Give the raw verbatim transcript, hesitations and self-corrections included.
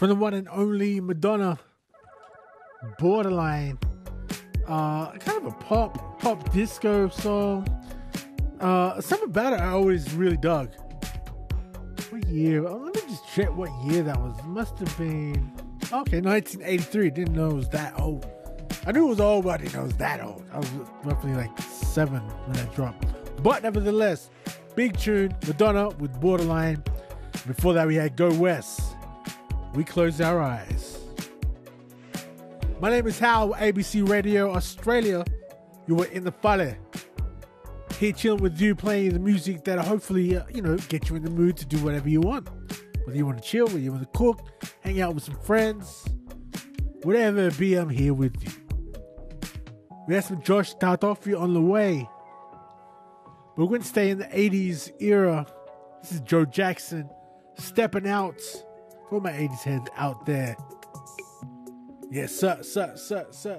From the one and only Madonna, Borderline. Uh, kind of a pop, pop disco song. Uh, something about it I always really dug. What year? Oh, let me just check what year that was. It must have been... Okay, nineteen eighty-three. Didn't know it was that old. I knew it was old, but I didn't know it was that old. I was roughly like seven when that dropped. But nevertheless, big tune. Madonna with Borderline. Before that, we had Go West. We Close Our Eyes. My name is Hal, A B C Radio Australia. You were in the fale. Here chilling with you, playing the music that hopefully, uh, you know, get you in the mood to do whatever you want. Whether you want to chill, whether you want to cook, hang out with some friends, whatever it be, I'm here with you. We have some Josh Tartoffi on the way. But we're going to stay in the eighties era. This is Joe Jackson, Stepping Out. For my eighties heads out there. Yes, sir, sir, sir, sir.